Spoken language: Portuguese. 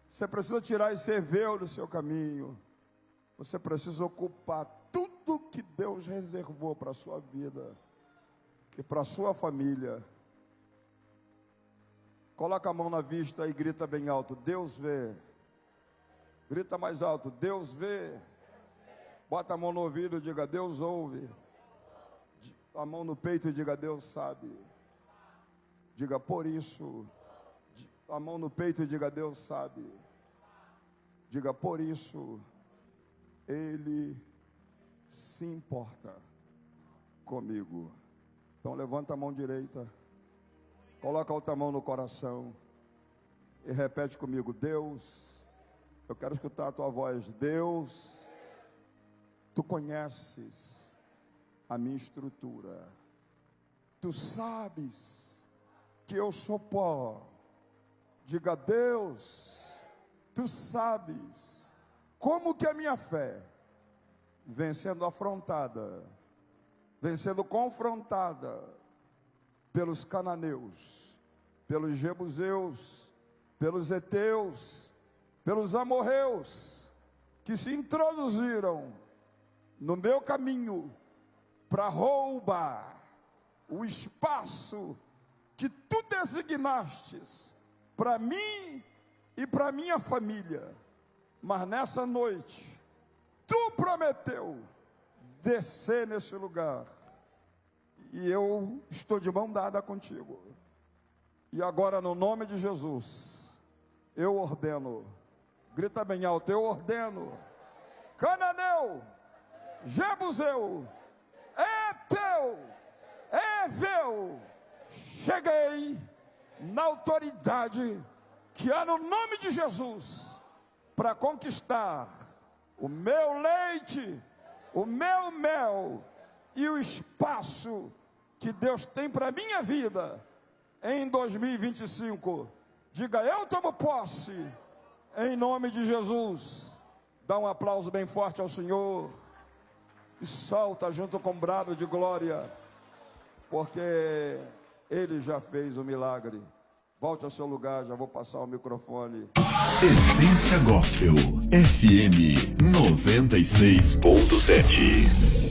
Você precisa tirar esse eveu do seu caminho. Você precisa ocupar tudo que Deus reservou para a sua vida e para a sua família. Coloca a mão na vista e grita bem alto: Deus vê. Grita mais alto: Deus vê. Bota a mão no ouvido e diga: Deus ouve. A mão no peito e diga: Deus sabe. Diga: por isso. A mão no peito e diga: Deus sabe. Diga: por isso Ele se importa comigo. Então levanta a mão direita, coloca a outra mão no coração e repete comigo: Deus, eu quero escutar a tua voz. Deus, tu conheces a minha estrutura. Tu sabes que eu sou pó. Diga: Deus, tu sabes como que a minha fé vem sendo afrontada, vem sendo confrontada pelos cananeus, pelos jebuseus, pelos heteus, pelos amorreus, que se introduziram no meu caminho para roubar o espaço que tu designastes para mim e para minha família. Mas nessa noite, tu prometeu descer nesse lugar, e eu estou de mão dada contigo. E agora, no nome de Jesus, eu ordeno, grita bem alto: eu ordeno, cananeu, jebuseu, eteu, eveu, cheguei na autoridade que há no nome de Jesus, para conquistar o meu leite, o meu mel e o espaço que Deus tem para a minha vida em 2025. Diga: eu tomo posse em nome de Jesus. Dá um aplauso bem forte ao Senhor e salta junto com o brado de glória, porque Ele já fez o milagre. Volte ao seu lugar, já vou passar o microfone. Essência Gospel FM 96.7.